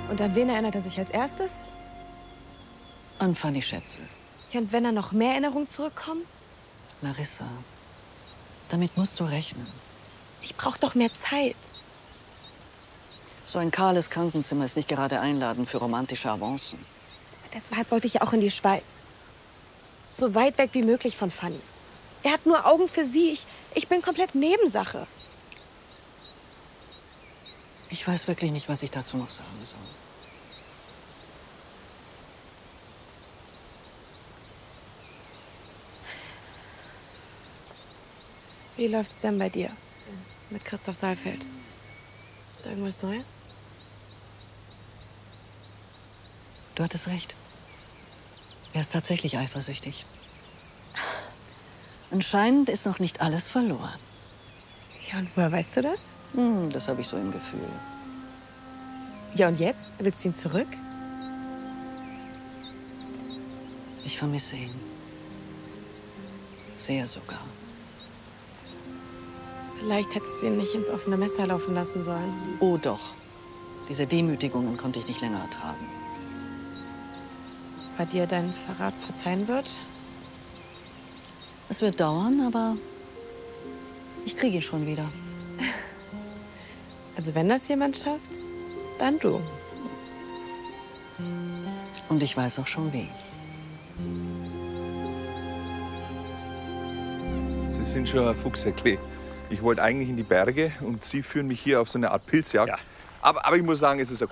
Und an wen erinnert er sich als erstes? An Fanny Schätzel. Ja, und wenn da noch mehr Erinnerungen zurückkommen? Larissa, damit musst du rechnen. Ich brauche doch mehr Zeit. So ein kahles Krankenzimmer ist nicht gerade einladend für romantische Avancen. Deshalb wollte ich ja auch in die Schweiz. So weit weg wie möglich von Fanny. Er hat nur Augen für sie. Ich bin komplett Nebensache. Ich weiß wirklich nicht, was ich dazu noch sagen soll. Wie läuft's denn bei dir? Mit Christoph Saalfeld? Ist da irgendwas Neues? Du hattest recht. Er ist tatsächlich eifersüchtig. Anscheinend ist noch nicht alles verloren. Ja, und woher weißt du das? Das habe ich so im Gefühl. Ja, und jetzt? Willst du ihn zurück? Ich vermisse ihn. Sehr sogar. Vielleicht hättest du ihn nicht ins offene Messer laufen lassen sollen. Oh doch. Diese Demütigungen konnte ich nicht länger ertragen. Bei dir dein Verrat verzeihen wird? Es wird dauern, aber ich kriege ihn schon wieder. Also wenn das jemand schafft, dann du. Und ich weiß auch schon wie. Sie sind schon ein Fuchsäckli. Ich wollte eigentlich in die Berge und Sie führen mich hier auf so eine Art Pilzjagd. Ja. Aber ich muss sagen, es ist eine